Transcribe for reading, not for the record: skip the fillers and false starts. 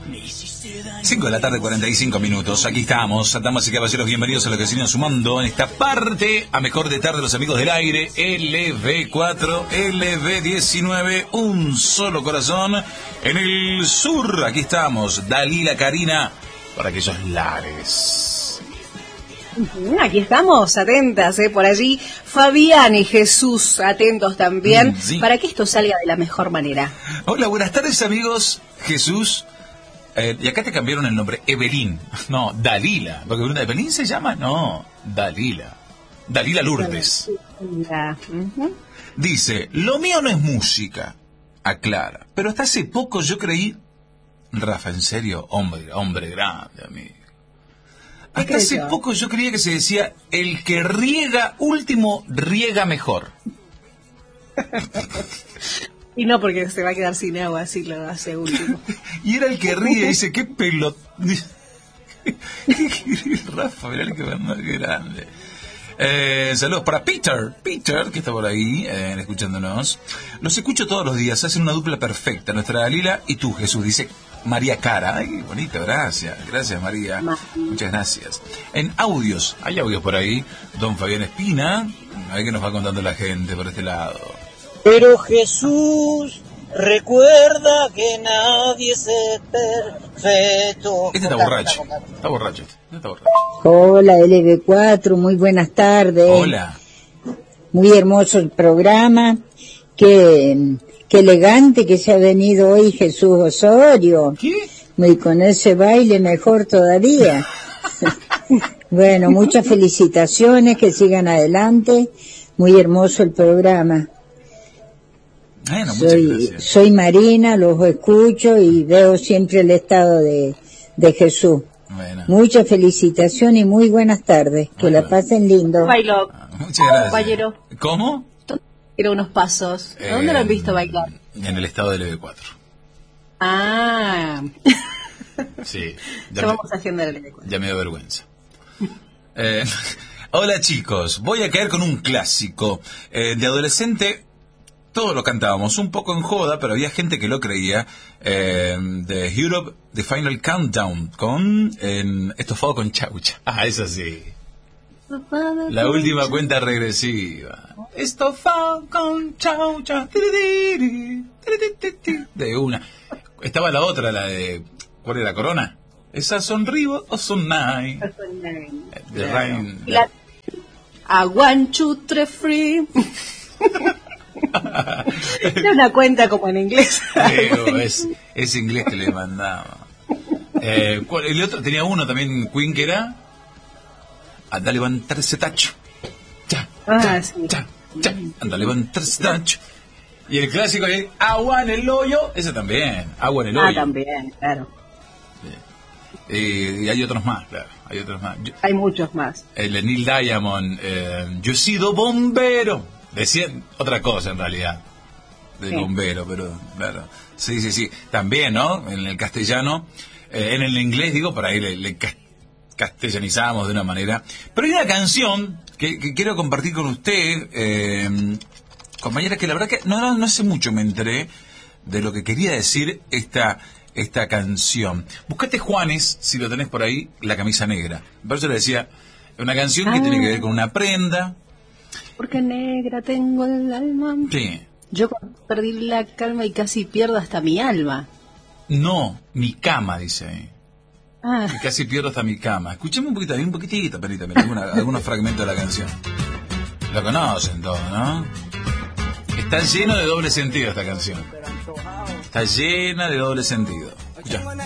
5 de la tarde, 45 minutos. Aquí estamos, damas y caballeros, bienvenidos a lo que siguen sumando en esta parte a mejor de tarde los amigos del aire. LV4, LV19, un solo corazón en el sur. Aquí estamos, Dalila, Karina, para aquellos lares. Aquí estamos, atentas, por allí Fabián y Jesús, atentos también, sí, para que esto salga de la mejor manera. Hola, buenas tardes amigos. Jesús, y acá te cambiaron el nombre, Evelyn, no, Dalila, porque Evelyn se llama, no, Dalila Lourdes. Dice, lo mío no es música, aclara, pero hasta hace poco yo creí, Rafa, en serio, hombre grande, amigo. Hasta hace poco yo creía que se decía, el que riega último, riega mejor. Y no, porque se va a quedar sin agua, así lo hace último. Y era el que ríe, dice, qué pelot... Rafa, mirá qué grande. Saludos para Peter, que está por ahí, escuchándonos. Los escucho todos los días, hacen una dupla perfecta, nuestra Dalila y tú, Jesús, dice María Cara. Ay, bonita, gracias María, muchas gracias. En audios, hay audios por ahí, don Fabián Espina, a ver qué nos va contando la gente por este lado. Pero Jesús, recuerda que nadie es perfecto. Este está borracho. Hola, LV4, muy buenas tardes. Hola. Muy hermoso el programa. Qué elegante que se ha venido hoy Jesús Osorio. ¿Qué? Y con ese baile mejor todavía. Bueno, muchas felicitaciones, que sigan adelante. Muy hermoso el programa. Bueno, soy Marina, los escucho y veo siempre el estado de Jesús. Bueno. Muchas felicitaciones y muy buenas tardes. Que la pasen lindo. Bailó. Muchas gracias. Compañero. ¿Cómo? Era unos pasos. ¿Dónde lo han visto bailar? En el estado del LV4. Ah. Sí. Vamos haciendo el LV4. Ya me da vergüenza. Hola chicos, voy a caer con un clásico. De adolescente, todos lo cantábamos, un poco en joda, pero había gente que lo creía. The Europe, The Final Countdown, con Estofado con Chaucha. Ah, eso sí. La última cuenta regresiva. Estofado con Chaucha. De una. Estaba la otra, la de... ¿Cuál era? ¿Corona? ¿Esas son Rivo o son Nine? The Rain. A 1, 2, 3, free. Era una cuenta como en inglés. Pero es inglés que le mandaba. El otro tenía uno también, Queen, que era anda a levantarse tacho. Sí. Anda a levantarse tacho. Y el clásico es agua en el hoyo, ese también, agua en el hoyo. También, claro. Y hay otros más, claro. Hay muchos más. El de Neil Diamond, yo he sido bombero. Decía otra cosa en realidad, del bombero, pero claro. Sí. También, ¿no? En el castellano, en el inglés, digo, por ahí le castellanizamos de una manera. Pero hay una canción que quiero compartir con usted, compañera, que la verdad que no hace mucho me enteré de lo que quería decir esta canción. Buscate, Juanes, si lo tenés por ahí, La camisa negra. Por eso le decía, una canción que tiene que ver con una prenda. Porque negra tengo el alma. Sí. Yo perdí la calma y casi pierdo hasta mi alma. No, mi cama, dice. Y casi pierdo hasta mi cama. Escuchemos un poquitito, Perita, algunos fragmentos de la canción. Lo conocen todos, ¿no? Está lleno de doble sentido esta canción. Está llena de doble sentido. Escucha.